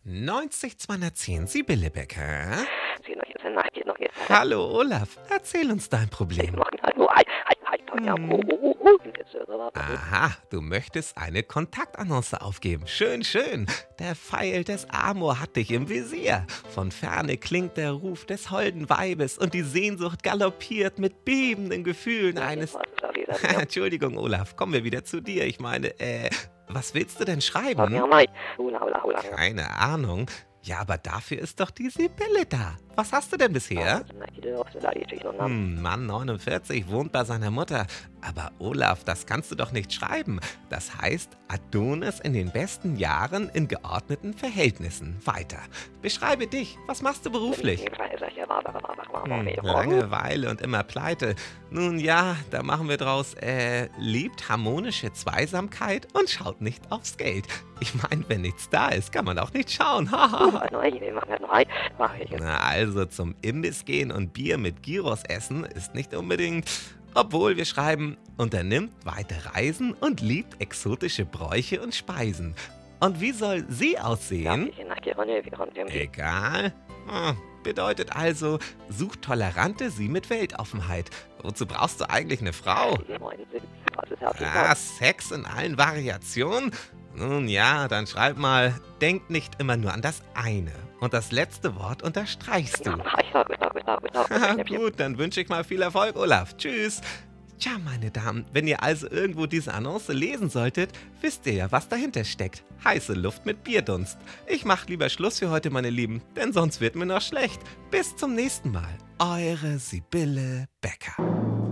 90 210 Sibylle Becker. Hallo Hallo Olaf, erzähl uns dein Problem. Aha, du möchtest eine Kontaktannonce aufgeben. Schön, schön. Der Pfeil des Amor hat dich im Visier. Von ferne klingt der Ruf des holden Weibes und die Sehnsucht galoppiert mit bebenden Gefühlen eines... Entschuldigung, Olaf, kommen wir wieder zu dir. Ich meine, was willst du denn schreiben? Keine Ahnung. Ja, aber dafür ist doch die Sibylle da. Was hast du denn bisher? Mann 49 wohnt bei seiner Mutter. Aber Olaf, das kannst du doch nicht schreiben. Das heißt, Adonis in den besten Jahren in geordneten Verhältnissen. Weiter. Beschreibe dich. Was machst du beruflich? Langeweile und immer pleite. Nun ja, da machen wir draus, liebt harmonische Zweisamkeit und schaut nicht aufs Geld. Ich meine, wenn nichts da ist, kann man auch nicht schauen. Haha. Na also, zum Imbiss gehen und Bier mit Gyros essen ist nicht unbedingt... Obwohl wir schreiben, unternimmt weite Reisen und liebt exotische Bräuche und Speisen. Und wie soll sie aussehen? Egal. Bedeutet also, sucht tolerante sie mit Weltoffenheit. Wozu brauchst du eigentlich eine Frau? Sex in allen Variationen? Nun ja, dann schreib mal, denk nicht immer nur an das eine. Und das letzte Wort unterstreichst du. Gut, dann wünsche ich mal viel Erfolg, Olaf. Tschüss. Tja, meine Damen, wenn ihr also irgendwo diese Annonce lesen solltet, wisst ihr ja, was dahinter steckt. Heiße Luft mit Bierdunst. Ich mach lieber Schluss für heute, meine Lieben, denn sonst wird mir noch schlecht. Bis zum nächsten Mal. Eure Sibylle Becker.